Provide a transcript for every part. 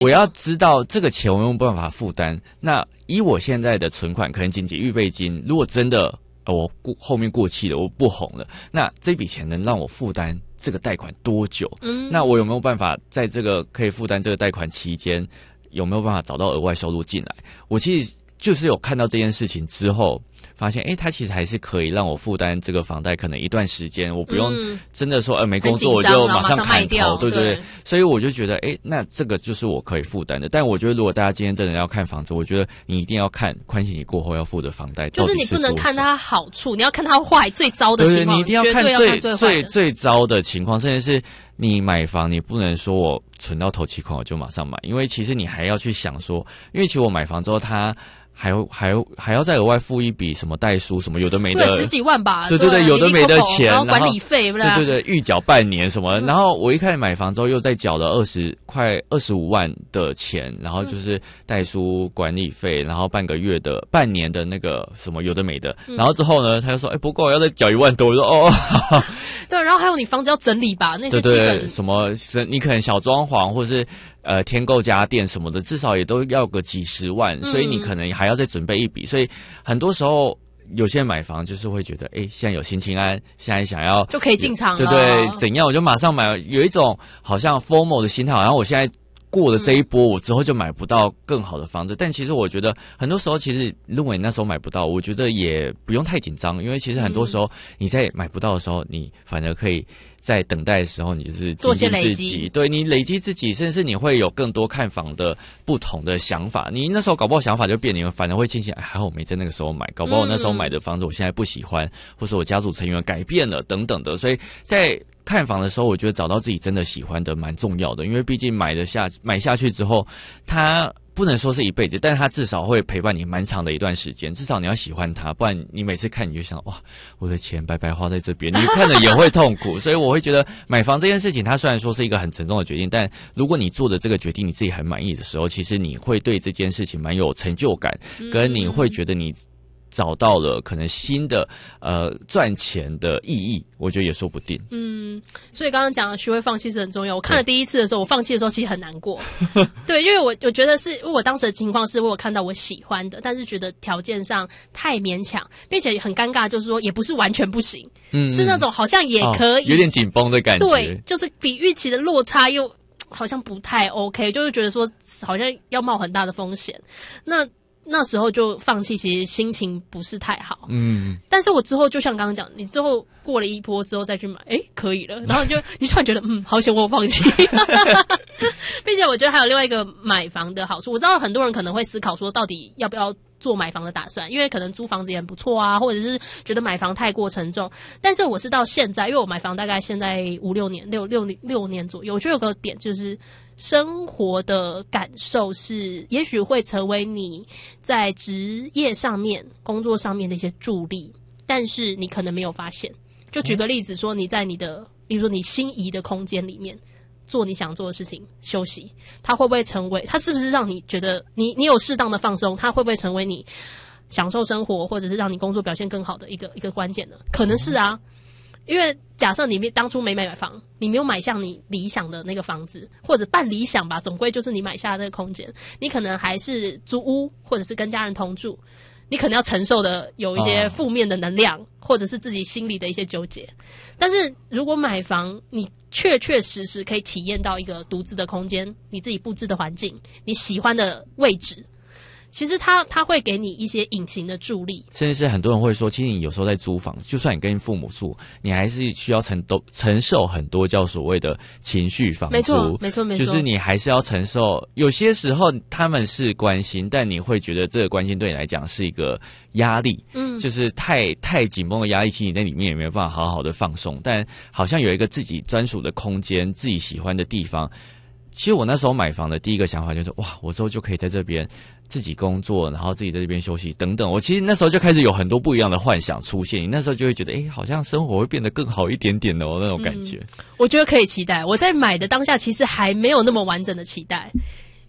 我要知道这个钱我有没有办法负担。那以我现在的存款，可能紧急预备金，如果真的我后面过期了，我不红了，那这笔钱能让我负担这个贷款多久？那我有没有办法在这个可以负担这个贷款期间，有没有办法找到额外收入进来？我其实就是有看到这件事情之后，发现它其实还是可以让我负担这个房贷，可能一段时间，我不用真的说没工作我就马上砍头，对不对？所以我就觉得那这个就是我可以负担的。但我觉得如果大家今天真的要看房子，我觉得你一定要看宽限期过后要付的房贷， 就是你不能看它好处，你要看它坏，最糟的情况， 对，你一定要看最糟的情况，甚至是你买房，你不能说我存到头期款我就马上买，因为其实你还要去想说，因为其实我买房之后它还要再额外付一笔什么代书什么有的没的 ，10几万吧， 对，有的没的钱， 然后管理费， 对，预缴半年什么，然后我一开始买房之后又再缴了快25万的钱，然后就是代书管理费，然后半年的那个什么有的没的，然后之后呢，他就说不够，要再缴1万多，我说好。 对，然后还有你房子要整理吧，那些基本对什么你可能小装潢或是添购家电什么的，至少也都要个几十万，所以你可能还要再准备一笔，所以很多时候有些人买房就是会觉得现在有新青安，现在想要就可以进场了， 对，怎样我就马上买，有一种好像 FOMO 的心态，好像我现在过了这一波，我之后就买不到更好的房子。但其实我觉得很多时候，其实如果你那时候买不到，我觉得也不用太紧张，因为其实很多时候你在买不到的时候，你反而可以在等待的时候，你就是做些累积， 对，你累积自己，甚至是你会有更多看房的不同的想法。你那时候搞不好想法就变，你们反而会庆幸，还好我没在那个时候买，搞不好我那时候买的房子我现在不喜欢，或者我家族成员改变了等等的。所以在看房的时候，我觉得找到自己真的喜欢的蛮重要的，因为毕竟买下去之后，它不能说是一辈子，但是它至少会陪伴你蛮长的一段时间。至少你要喜欢它，不然你每次看你就想，哇，我的钱白白花在这边，你看了也会痛苦。所以我会觉得买房这件事情，它虽然说是一个很沉重的决定，但如果你做的这个决定你自己很满意的时候，其实你会对这件事情蛮有成就感，跟你会觉得你找到了可能新的赚钱的意义，我觉得也说不定。 所以刚刚讲的学会放弃是很重要。我看了第一次的时候，我放弃的时候其实很难过。对，因为我觉得是因为我当时的情况是我有看到我喜欢的，但是觉得条件上太勉强，并且很尴尬，就是说也不是完全不行，是那种好像也可以， 有点紧绷的感觉。 对，就是比预期的落差又好像不太 OK， 就是觉得说好像要冒很大的风险。那时候就放弃，其实心情不是太好。但是我之后就像刚刚讲，你之后过了一波之后再去买，可以了，然后你突然觉得好险我有放弃。并且我觉得还有另外一个买房的好处，我知道很多人可能会思考说，到底要不要做买房的打算，因为可能租房子也很不错啊，或者是觉得买房太过沉重。但是我是到现在，因为我买房大概现在5-6年，6年左右，我觉得有个点就是生活的感受是，也许会成为你在职业上面、工作上面的一些助力，但是你可能没有发现。就举个例子说，你在比如说你心仪的空间里面做你想做的事情，休息，它会不会成为？它是不是让你觉得你有适当的放松？它会不会成为你享受生活，或者是让你工作表现更好的一个关键呢？可能是啊。因为假设你当初没买房，你没有买向你理想的那个房子，或者半理想吧，总归就是你买下的那个空间，你可能还是租屋，或者是跟家人同住，你可能要承受的有一些负面的能量，或者是自己心里的一些纠结。但是如果买房，你确实可以体验到一个独自的空间，你自己布置的环境，你喜欢的位置，其实它会给你一些隐形的助力， 甚至是很多人会说，其实你有时候在租房，就算你跟父母住，你还是需要承受很多叫所谓的情绪房租。 没错， 就是你还是要承受。有些时候他们是关心，但你会觉得这个关心对你来讲是一个压力，就是太紧绷的压力，其实你在里面也没有办法好好的放松。但好像有一个自己专属的空间，自己喜欢的地方。其实我那时候买房的第一个想法就是，哇，我之后就可以在这边自己工作，然后自己在这边休息等等。我其实那时候就开始有很多不一样的幻想出现，你那时候就会觉得，好像生活会变得更好一点点的那种感觉。 我觉得可以期待。我在买的当下其实还没有那么完整的期待，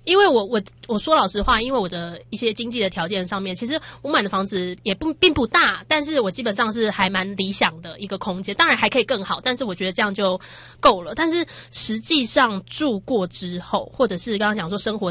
因为我说老实话，因为我的一些经济的条件上面，其实我买的房子也并不大，但是我基本上是还蛮理想的一个空间，当然还可以更好，但是我觉得这样就够了。但是实际上住过之后，或者是刚刚讲说生活